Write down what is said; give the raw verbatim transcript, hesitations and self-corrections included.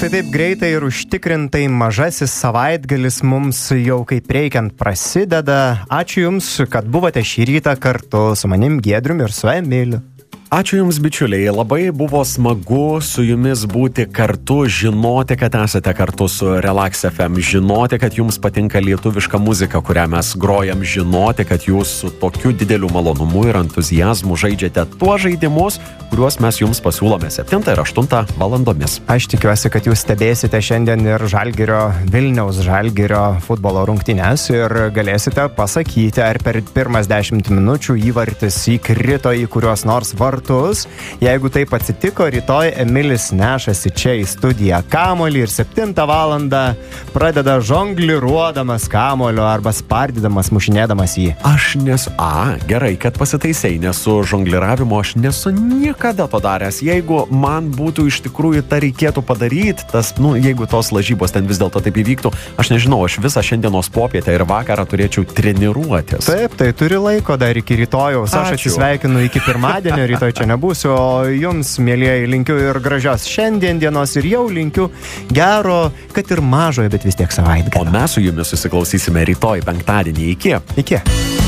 štai taip greitai ir užtikrintai mažasis savaitgalis mums jau kaip reikiant prasideda. Ačiū Jums, kad buvote šį rytą kartu su manim Giedriumi ir su Emiliu. Ačiū Jums, bičiuliai, labai buvo smagu su Jumis būti kartu, žinoti, kad esate kartu su Relax F M, žinoti, kad Jums patinka lietuviška muzika, kurią mes grojam, žinoti, kad Jūs su tokiu dideliu malonumu ir entuzijazmu žaidžiate tuos žaidimus, kuriuos mes Jums pasiūlome septintą ir aštuntą valandomis. Aš tikiuosi, kad Jūs stebėsite šiandien ir Žalgirio, Vilniaus Žalgirio futbolo rungtynes ir galėsite pasakyti, ar per pirmas dešimt minučių įvartis įkrito į kuriuos nors vartus. Jeigu taip atsitiko, rytoj Emilis nešasi čia į studiją kamuolį ir septintą valandą pradeda žongliruodamas kamuolio arba spardydamas, mušinėdamas jį. Aš nesu... A, gerai, kad pasitaisei, nesu žongliravimo, aš nesu niekada to daręs. Jeigu man būtų iš tikrųjų tą reikėtų padaryti, tas, nu, jeigu tos lažybos ten vis dėlto taip įvyktų, aš nežinau, aš visą šiandienos popietę ir vakarą turėčiau treniruotis. Taip, tai turi laiko dar iki rytojaus. Aš Ačiū. Atsisveikinu iki pirmadienio, rytoj čia nebūsiu, o Jums, mielieji, linkiu ir gražios šiandien dienos ir jau linkiu gero, kad ir mažojo, bet vis tiek savaitgalio. O mes su Jumis susiklausysime rytoj penktadienį. Iki. Iki.